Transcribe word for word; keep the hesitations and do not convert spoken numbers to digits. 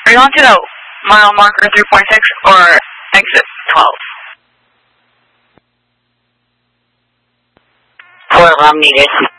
Are you on to the mile marker three point six or exit twelve? For Romney, this